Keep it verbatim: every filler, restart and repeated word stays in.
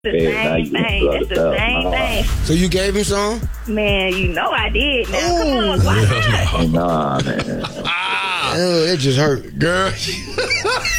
the same thing. That's the same thing. So you gave him some? Man, you know I did. Now, come on, why not? Nah, man. Ah, oh, it just hurt. Girl.